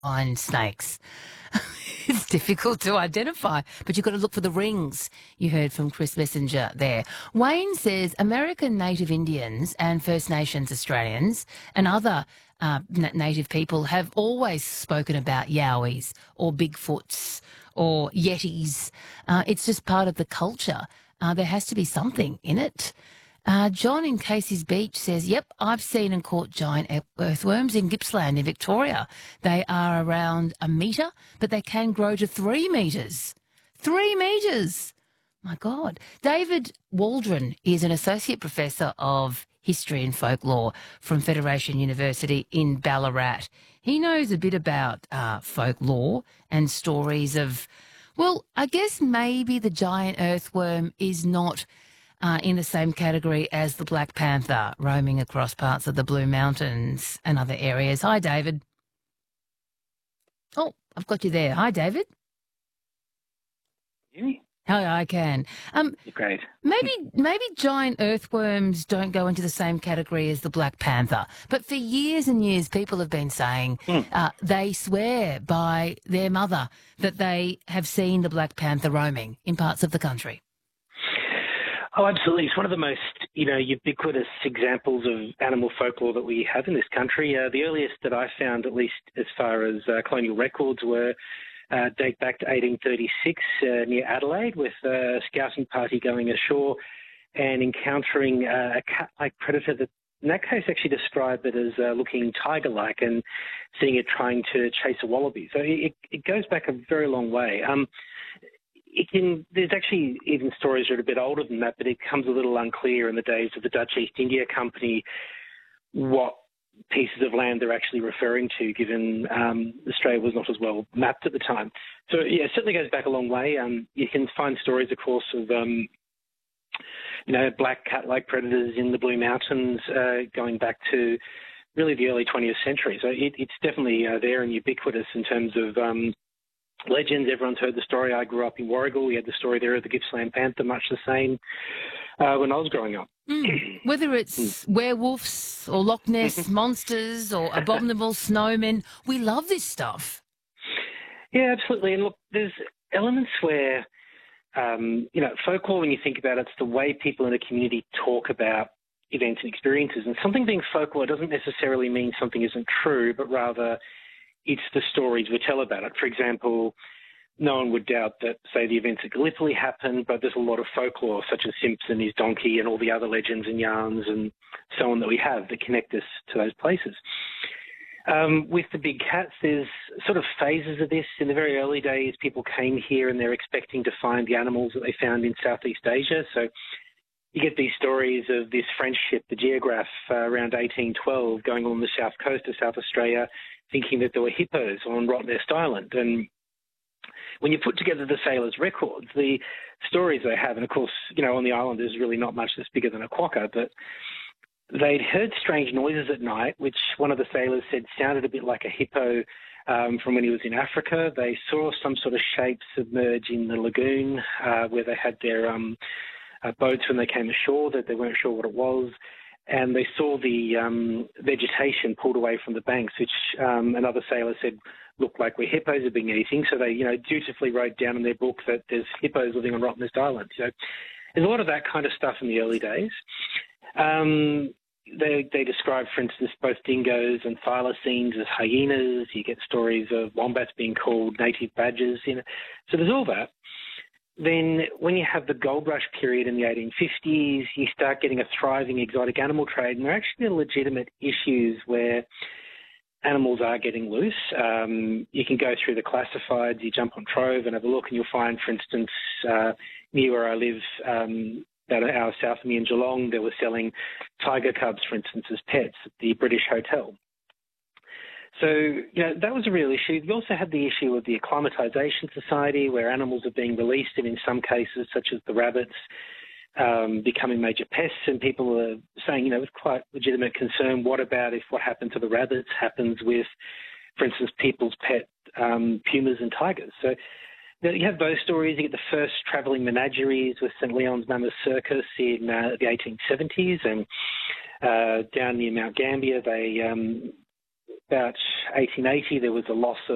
Iron snakes. It's difficult to identify, but you've got to look for the rings. You heard from Chris Messenger there. Wayne says American Native Indians and First Nations Australians and other native people have always spoken about yowies or Bigfoots or yetis. It's just part of the culture. There has to be something in it. John in Casey's Beach says, yep, I've seen and caught giant earthworms in Gippsland in Victoria. They are around a metre, but they can grow to 3 metres. 3 metres! My God. David Waldron is an associate professor of history and folklore from Federation University in Ballarat. He knows a bit about folklore and stories of, well, I guess maybe the giant earthworm is not in the same category as the Black Panther roaming across parts of the Blue Mountains and other areas. Hi, David. Oh, I've got you there. Hi, David. Hear me? Hi, I can. Great. Maybe giant earthworms don't go into the same category as the Black Panther, but for years and years people have been saying they swear by their mother that they have seen the Black Panther roaming in parts of the country. Oh, absolutely. It's one of the most, ubiquitous examples of animal folklore that we have in this country. The earliest that I found, at least as far as colonial records, date back to 1836 near Adelaide, with a scouting party going ashore and encountering a cat-like predator that, in that case, actually described it as looking tiger-like and seeing it trying to chase a wallaby. So it goes back a very long way. There's actually even stories that are a bit older than that, but it becomes a little unclear in the days of the Dutch East India Company what pieces of land they're actually referring to, given Australia was not as well mapped at the time. So, yeah, it certainly goes back a long way. You can find stories, of course, of, black cat-like predators in the Blue Mountains going back to really the early 20th century. So it's definitely there and ubiquitous in terms of legends. Everyone's heard the story. I grew up in Warragul. We had the story there of the Gippsland Panther, much the same when I was growing up. Whether it's werewolves or Loch Ness monsters or abominable snowmen, we love this stuff. Yeah, absolutely. And look, there's elements where, folklore, when you think about it, it's the way people in a community talk about events and experiences. And something being folklore doesn't necessarily mean something isn't true, but rather it's the stories we tell about it. For example, no one would doubt that, say, the events at Gallipoli happened, but there's a lot of folklore, such as Simpson, his donkey, and all the other legends and yarns and so on that we have that connect us to those places. With the big cats, there's sort of phases of this. In the very early days, people came here and they're expecting to find the animals that they found in Southeast Asia. So you get these stories of this French ship, the Geographe, around 1812, going along the south coast of South Australia, thinking that there were hippos on Rottnest Island. And when you put together the sailors' records, the stories they have, and of course, on the island there's really not much that's bigger than a quokka, but they'd heard strange noises at night, which one of the sailors said sounded a bit like a hippo from when he was in Africa. They saw some sort of shape submerge in the lagoon where they had their boats when they came ashore, that they weren't sure what it was. And they saw the vegetation pulled away from the banks, which another sailor said looked like where hippos had been eating. So they, dutifully wrote down in their book that there's hippos living on Rottnest Island. So there's a lot of that kind of stuff in the early days. They describe, for instance, both dingoes and thylacines as hyenas. You get stories of wombats being called native badgers. So there's all that. Then when you have the gold rush period in the 1850s, you start getting a thriving exotic animal trade, and there are actually legitimate issues where animals are getting loose. You can go through the classifieds, you jump on Trove and have a look, and you'll find, for instance, near where I live, about an hour south of me in Geelong, they were selling tiger cubs, for instance, as pets at the British Hotel. So, that was a real issue. You also had the issue of the Acclimatisation Society, where animals are being released, and in some cases, such as the rabbits, becoming major pests, and people are saying, with quite legitimate concern, what about if what happened to the rabbits happens with, for instance, people's pet pumas and tigers? So you have those stories. You get the first travelling menageries with St Leon's Mammoth Circus in the 1870s, and down near Mount Gambier, about 1880, there was a loss of